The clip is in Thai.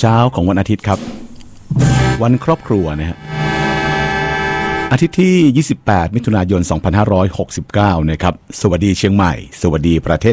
ช้าของวันอาทิตย์ครับวันครอบครัวนะฮะอาทิตย์ที่28มิถุนายน2569นะครับสวัสดีเชียงใหม่สวัสดีประเทศ